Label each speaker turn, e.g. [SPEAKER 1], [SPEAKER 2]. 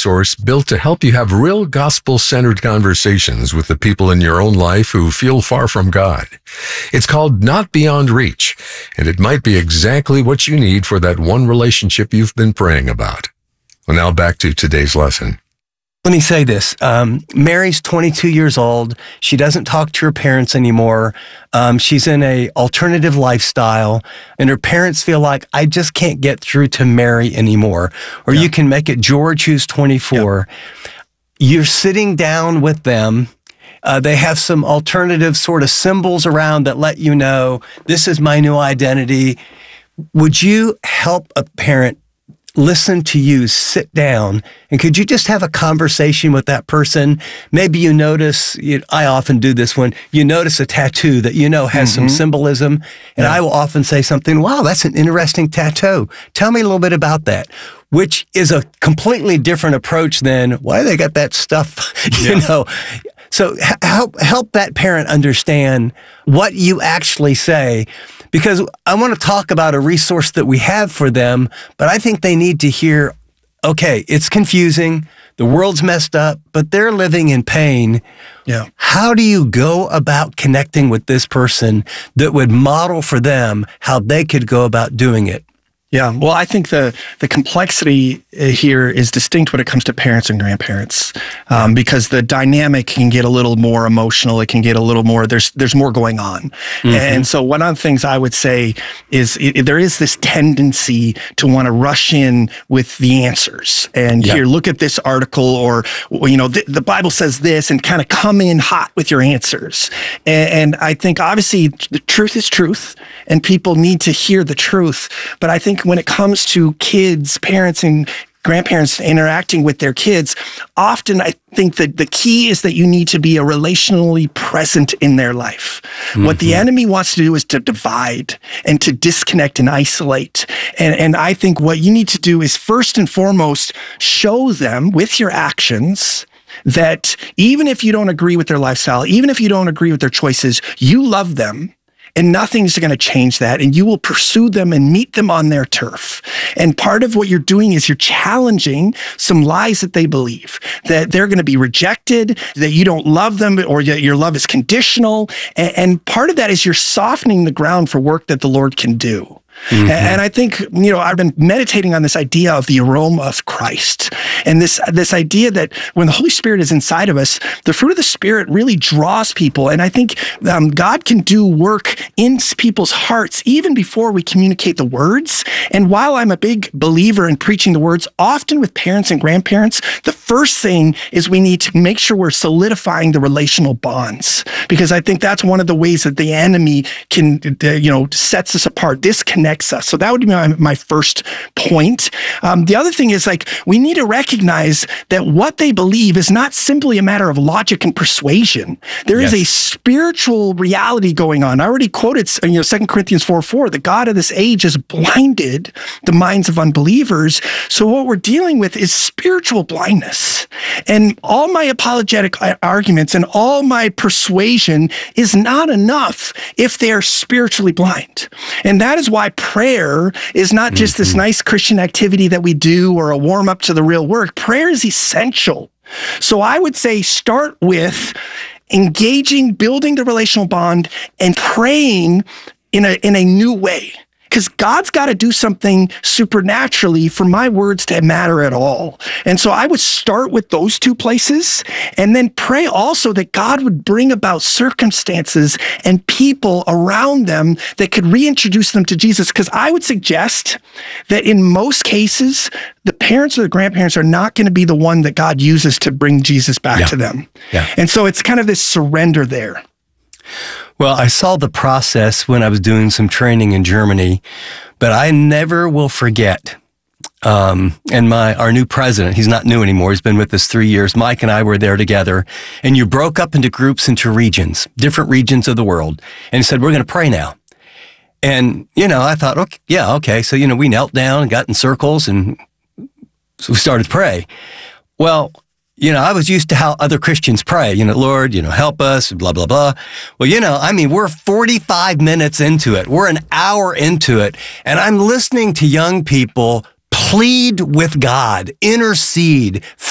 [SPEAKER 1] resource built to help you have real gospel-centered conversations with the people in your own life who feel far from God. It's called Not Beyond Reach, and it might be exactly what you need for that one relationship you've been praying about. Well, now back to today's lesson.
[SPEAKER 2] Let me say this. Mary's 22 years old. She doesn't talk to her parents anymore. She's in a alternative lifestyle, and her parents feel like, I just can't get through to Mary anymore. Or you can make it George, who's 24. You're sitting down with them. They have some alternative sort of symbols around that let you know, this is my new identity. Would you help a parent listen to you, sit down, and could you just have a conversation with that person? Maybe you notice, I often do this when you notice a tattoo that you know has some symbolism, and I will often say something, wow, that's an interesting tattoo. Tell me a little bit about that, which is a completely different approach than, why they got that stuff, you know? So help that parent understand what you actually say, because I want to talk about a resource that we have for them, but I think they need to hear, okay, it's confusing, the world's messed up, but they're living in pain. Yeah. How do you go about connecting with this person that would model for them how they could go about doing it?
[SPEAKER 3] Yeah, well, I think the complexity here is distinct when it comes to parents and grandparents, because the dynamic can get a little more emotional. It can get a little more, there's more going on. And so one of the things I would say is there is this tendency to want to rush in with the answers. And here, look at this article, or, you know, the Bible says this, and kind of come in hot with your answers. And I think obviously the truth is truth, and people need to hear the truth. But I think when it comes to kids, parents, and grandparents interacting with their kids, often I think that the key is that you need to be relationally present in their life. What the enemy wants to do is to divide and to disconnect and isolate. And I think what you need to do is first and foremost, show them with your actions that even if you don't agree with their lifestyle, even if you don't agree with their choices, you love them. And nothing's going to change that. And you will pursue them and meet them on their turf. And part of what you're doing is you're challenging some lies that they believe, that they're going to be rejected, that you don't love them, or that your love is conditional. And part of that is you're softening the ground for work that the Lord can do. And I think, you know, I've been meditating on this idea of the aroma of Christ, and this idea that when the Holy Spirit is inside of us, the fruit of the Spirit really draws people. And I think God can do work in people's hearts even before we communicate the words. And while I'm a big believer in preaching the words, often with parents and grandparents, the first thing is we need to make sure we're solidifying the relational bonds, because I think that's one of the ways that the enemy can, you know, sets us apart, disconnects us. So that would be my first point. The other thing is, like, we need to recognize that what they believe is not simply a matter of logic and persuasion. There is a spiritual reality going on. I already quoted, 2 Corinthians 4:4, the God of this age has blinded the minds of unbelievers. So what we're dealing with is spiritual blindness. And all my apologetic arguments and all my persuasion is not enough if they are spiritually blind. And that is why prayer is not just this nice Christian activity that we do or a warm up to the real work. Prayer is essential. So I would say start with engaging, building the relational bond, and praying in a new way. Because God's got to do something supernaturally for my words to matter at all. And so I would start with those two places, and then pray also that God would bring about circumstances and people around them that could reintroduce them to Jesus. Because I would suggest that in most cases, the parents or the grandparents are not going to be the one that God uses to bring Jesus back to them. And so it's kind of this surrender there.
[SPEAKER 2] Well, I saw the process when I was doing some training in Germany, but I never will forget. And our new president, he's not new anymore. He's been with us 3 years. Mike and I were there together, and you broke up into groups, into regions, different regions of the world. And he said, we're going to pray now. And, you know, I thought, okay. So, you know, we knelt down and got in circles, and so we started to pray. Well, you know, I was used to how other Christians pray, you know, Lord, you know, help us, blah, blah, blah. Well, you know, I mean, we're 45 minutes into it. We're an hour into it. And I'm listening to young people plead with God, intercede,